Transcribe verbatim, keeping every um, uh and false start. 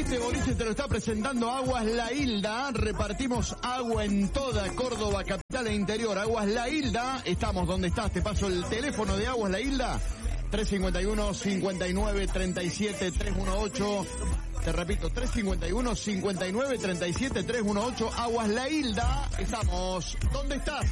Este boliche te lo está presentando Aguas La Hilda. Repartimos agua en toda Córdoba, capital e interior. Aguas La Hilda. Estamos donde estás. Te paso el teléfono de Aguas La Hilda. tres cinco uno, cinco nueve, tres siete, tres uno ocho. Te repito, tres cinco uno, cinco nueve, tres siete, tres uno ocho. Aguas La Hilda. Estamos. ¿Dónde estás?